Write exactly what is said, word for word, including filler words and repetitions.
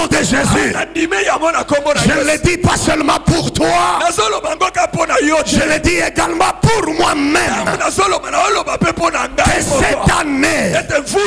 nom de Jésus. Je ne le dis pas seulement pour toi. Je le dis également pour moi-même. Que cette année